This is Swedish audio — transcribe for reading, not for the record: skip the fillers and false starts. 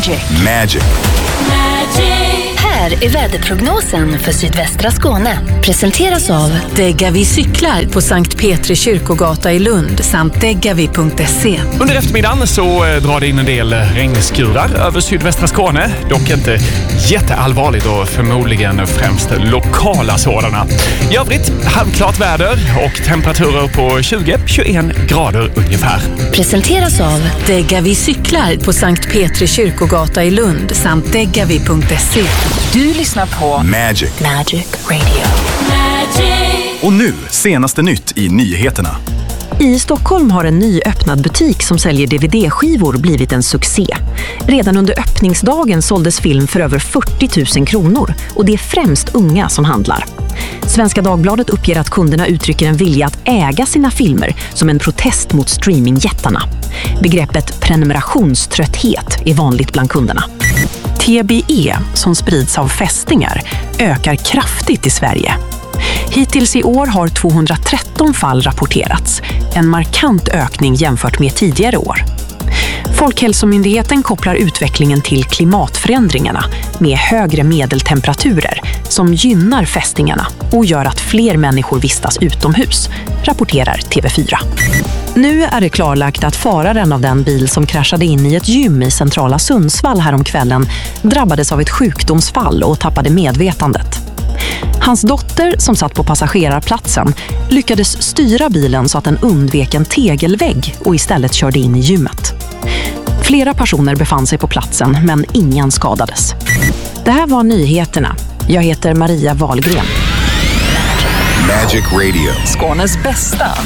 Magic. Här är väderprognosen för sydvästra Skåne. Presenteras av Degavi cyklar på Sankt Petri kyrkogata i Lund samt degavi.se. Under eftermiddagen så drar det in en del regnskurar över sydvästra Skåne. Dock inte jätteallvarligt och förmodligen främst lokala sådana. I övrigt halvklart väder och temperaturer på 20-21 grader ungefär. Presenteras av Degavi cyklar på Sankt Petri kyrkogata i Lund samt degavi.se. Du lyssnar på Magic. Radio. Och nu, senaste nytt i nyheterna. I Stockholm har en ny öppnad butik som säljer DVD-skivor blivit en succé. Redan under öppningsdagen såldes film för över 40 000 kronor och det är främst unga som handlar. Svenska Dagbladet uppger att kunderna uttrycker en vilja att äga sina filmer som en protest mot streamingjättarna. Begreppet prenumerationströtthet är vanligt bland kunderna. TBE, som sprids av fästingar, ökar kraftigt i Sverige. Hittills i år har 213 fall rapporterats, en markant ökning jämfört med tidigare år. Folkhälsomyndigheten kopplar utvecklingen till klimatförändringarna med högre medeltemperaturer som gynnar fästingarna och gör att fler människor vistas utomhus, rapporterar TV4. Nu är det klarlagt att föraren av den bil som kraschade in i ett gym i centrala Sundsvall häromkvällen drabbades av ett sjukdomsfall och tappade medvetandet. Hans dotter, som satt på passagerarplatsen, lyckades styra bilen så att den undvek en tegelvägg och istället körde in i gymmet. Flera personer befann sig på platsen, men ingen skadades. Det här var nyheterna. Jag heter Maria Wahlgren. Magic Radio. Skånes bästa